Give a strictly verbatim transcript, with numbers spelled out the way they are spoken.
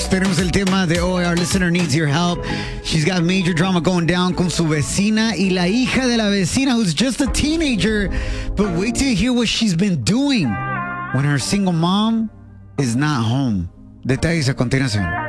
Tenemos el tema de hoy. Our listener needs your help. She's got major drama going down con su vecina y la hija de la vecina, who's just a teenager. But wait till you hear what she's been doing when her single mom is not home. Detalles a continuación.